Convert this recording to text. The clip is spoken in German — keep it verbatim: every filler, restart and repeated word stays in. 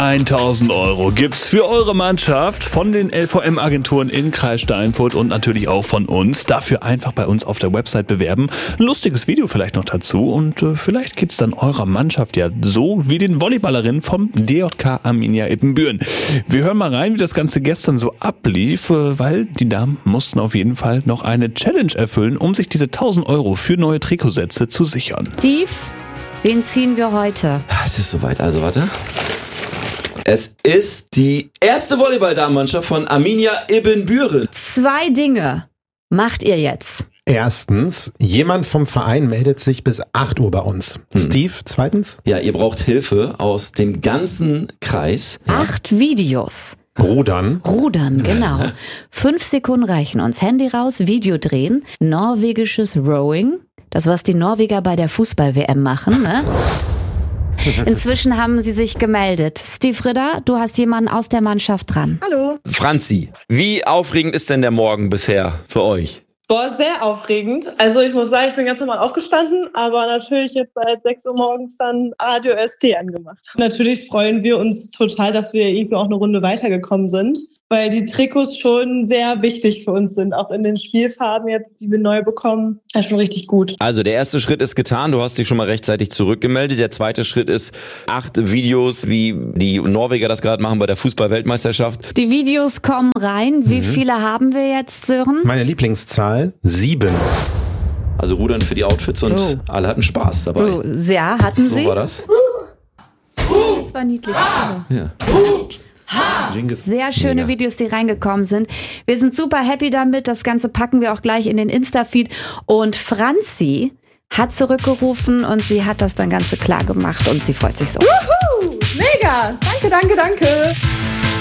tausend Euro gibt's für eure Mannschaft von den L V M-Agenturen in Kreis Steinfurt und natürlich auch von uns. Dafür einfach bei uns auf der Website bewerben. Ein lustiges Video vielleicht noch dazu und äh, vielleicht geht's dann eurer Mannschaft ja so wie den Volleyballerinnen vom D J K Arminia Ippenbüren. Wir hören mal rein, wie das Ganze gestern so ablief, äh, weil die Damen mussten auf jeden Fall noch eine Challenge erfüllen, um sich diese tausend Euro für neue Trikotsätze zu sichern. Steve, wen ziehen wir heute? Es ist soweit, also warte. Es ist die erste Volleyball-Damenmannschaft von Arminia Ippenbüren. Zwei Dinge macht ihr jetzt. Erstens, jemand vom Verein meldet sich bis acht Uhr bei uns. Hm. Steve, zweitens? Ja, ihr braucht Hilfe aus dem ganzen Kreis. Ja. Acht Videos. Rudern. Rudern, genau. Fünf Sekunden reichen uns. Handy raus, Video drehen. Norwegisches Rowing. Das, was die Norweger bei der Fußball-W M machen, ne? Inzwischen haben sie sich gemeldet. Steve Ritter, du hast jemanden aus der Mannschaft dran. Hallo. Franzi, wie aufregend ist denn der Morgen bisher für euch? Boah, sehr aufregend. Also ich muss sagen, ich bin ganz normal aufgestanden, aber natürlich jetzt seit sechs Uhr morgens dann Radio S T angemacht. Natürlich freuen wir uns total, dass wir irgendwie auch eine Runde weitergekommen sind, weil die Trikots schon sehr wichtig für uns sind. Auch in den Spielfarben jetzt, die wir neu bekommen, ist schon richtig gut. Also der erste Schritt ist getan, du hast dich schon mal rechtzeitig zurückgemeldet. Der zweite Schritt ist acht Videos, wie die Norweger das gerade machen bei der Fußball-Weltmeisterschaft. Die Videos kommen rein. Wie mhm. viele haben wir jetzt, Sören? Meine Lieblingszahl, sieben. Also Rudern für die Outfits und oh. alle hatten Spaß dabei. Oh, ja, hatten so sie? So war das. Das war niedlich. Ja. Sehr schöne Mega. Videos, die reingekommen sind. Wir sind super happy damit. Das Ganze packen wir auch gleich in den Insta-Feed. Und Franzi hat zurückgerufen und sie hat das dann Ganze klar gemacht und sie freut sich so. Wuhu! Mega! Danke, danke, danke!